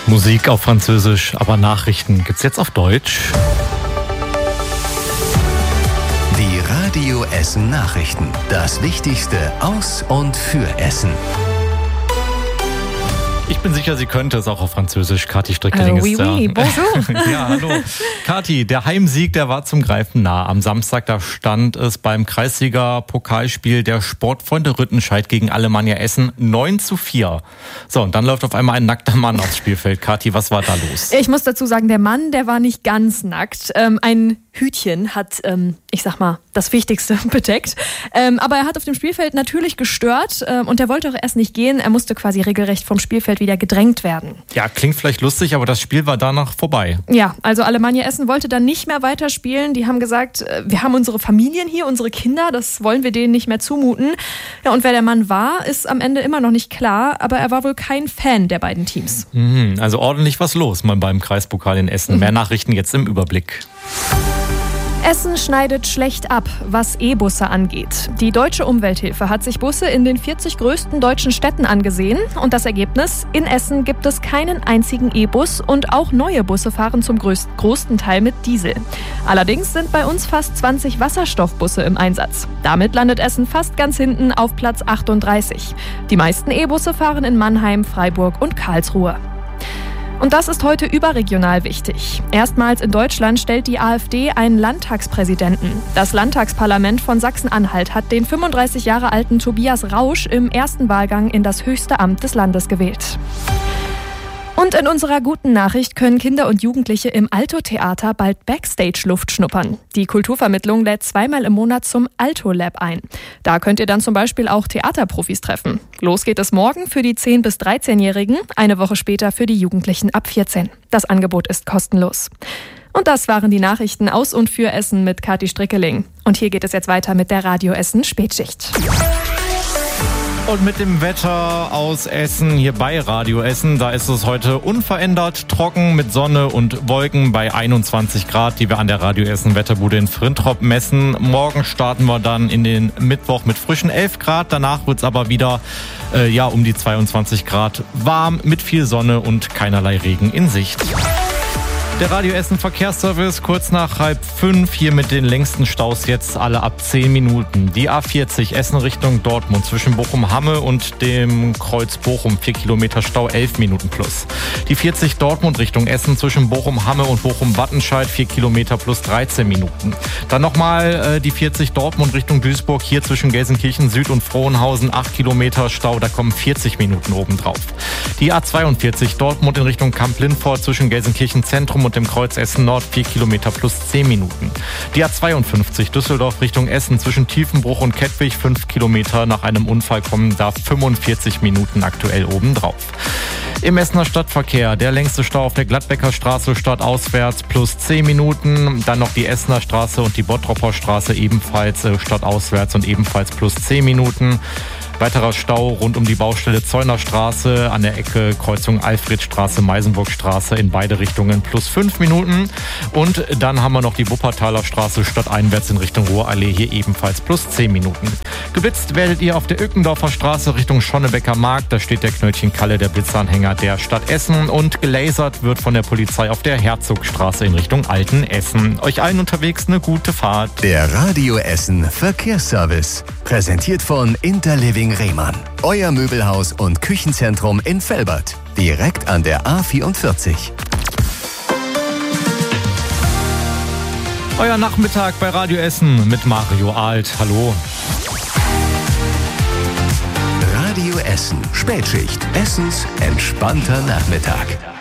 Musik auf Französisch, aber Nachrichten gibt's jetzt auf Deutsch. Die Radio Essen Nachrichten. Das Wichtigste aus und für Essen. Ich bin sicher, sie könnte es auch auf Französisch. Kathi Strickeling ist da. Oui, bonjour. Ja, hallo. Kathi, der Heimsieg, der war zum Greifen nah. Am Samstag, da stand es beim Kreisliga-Pokalspiel der Sportfreunde Rüttenscheid gegen Alemannia Essen 9:4. So, und dann läuft auf einmal ein nackter Mann aufs Spielfeld. Kathi, was war da los? Ich muss dazu sagen, der Mann, der war nicht ganz nackt. Ein Hütchen hat, ich sag mal, das Wichtigste bedeckt. Aber er hat auf dem Spielfeld natürlich gestört und er wollte auch erst nicht gehen. Er musste quasi regelrecht vom Spielfeld wieder gedrängt werden. Ja, klingt vielleicht lustig, aber das Spiel war danach vorbei. Ja, also Alemannia Essen wollte dann nicht mehr weiterspielen. Die haben gesagt, wir haben unsere Familien hier, unsere Kinder, das wollen wir denen nicht mehr zumuten. Ja, und wer der Mann war, ist am Ende immer noch nicht klar, aber er war wohl kein Fan der beiden Teams. Also ordentlich was los mal beim Kreispokal in Essen. Mehr Nachrichten jetzt im Überblick. Essen schneidet schlecht ab, was E-Busse angeht. Die Deutsche Umwelthilfe hat sich Busse in den 40 größten deutschen Städten angesehen. Und das Ergebnis? In Essen gibt es keinen einzigen E-Bus und auch neue Busse fahren zum größten Teil mit Diesel. Allerdings sind bei uns fast 20 Wasserstoffbusse im Einsatz. Damit landet Essen fast ganz hinten auf Platz 38. Die meisten E-Busse fahren in Mannheim, Freiburg und Karlsruhe. Und das ist heute überregional wichtig. Erstmals in Deutschland stellt die AfD einen Landtagspräsidenten. Das Landtagsparlament von Sachsen-Anhalt hat den 35 Jahre alten Tobias Rausch im ersten Wahlgang in das höchste Amt des Landes gewählt. Und in unserer guten Nachricht können Kinder und Jugendliche im Alto-Theater bald Backstage-Luft schnuppern. Die Kulturvermittlung lädt zweimal im Monat zum Alto-Lab ein. Da könnt ihr dann zum Beispiel auch Theaterprofis treffen. Los geht es morgen für die 10- bis 13-Jährigen, eine Woche später für die Jugendlichen ab 14. Das Angebot ist kostenlos. Und das waren die Nachrichten aus und für Essen mit Kathi Strickeling. Und hier geht es jetzt weiter mit der Radio Essen Spätschicht. Und mit dem Wetter aus Essen, hier bei Radio Essen, da ist es heute unverändert trocken mit Sonne und Wolken bei 21 Grad, die wir an der Radio Essen Wetterbude in Frintrop messen. Morgen starten wir dann in den Mittwoch mit frischen 11 Grad. Danach wird es aber wieder um die 22 Grad warm mit viel Sonne und keinerlei Regen in Sicht. Der Radio Essen Verkehrsservice kurz nach 4:30 hier mit den längsten Staus jetzt alle ab 10 Minuten. Die A40 Essen Richtung Dortmund zwischen Bochum-Hamme und dem Kreuz Bochum 4 Kilometer Stau 11 Minuten plus. Die 40 Dortmund Richtung Essen zwischen Bochum-Hamme und Bochum-Wattenscheid 4 Kilometer plus 13 Minuten. Dann nochmal die 40 Dortmund Richtung Duisburg hier zwischen Gelsenkirchen Süd und Frohnhausen 8 Kilometer Stau, da kommen 40 Minuten obendrauf. Die A42 Dortmund in Richtung Kamp-Lindfort zwischen Gelsenkirchen Zentrum und dem Kreuz Essen Nord 4 Kilometer plus 10 Minuten. Die A52 Düsseldorf Richtung Essen zwischen Tiefenbruch und Kettwig 5 Kilometer. Nach einem Unfall kommen da 45 Minuten aktuell obendrauf. Im Essener Stadtverkehr der längste Stau auf der Gladbecker Straße stadtauswärts plus 10 Minuten. Dann noch die Essener Straße und die Bottropper Straße ebenfalls stadtauswärts und ebenfalls plus 10 Minuten. Weiterer Stau rund um die Baustelle Zeunerstraße an der Ecke Kreuzung Alfredstraße, Meisenburgstraße in beide Richtungen plus 5 Minuten. Und dann haben wir noch die Wuppertaler Straße stadteinwärts in Richtung Ruhrallee, hier ebenfalls plus 10 Minuten. Geblitzt werdet ihr auf der Ückendorfer Straße Richtung Schonnebecker Markt. Da steht der Knöllchen Kalle, der Blitzanhänger der Stadt Essen. Und gelasert wird von der Polizei auf der Herzogstraße in Richtung Altenessen. Euch allen unterwegs eine gute Fahrt. Der Radio Essen Verkehrsservice. Präsentiert von Interliving Rehmann. Euer Möbelhaus und Küchenzentrum in Velbert. Direkt an der A44. Euer Nachmittag bei Radio Essen mit Mario Alt. Hallo. Radio Essen Spätschicht. Essens entspannter Nachmittag.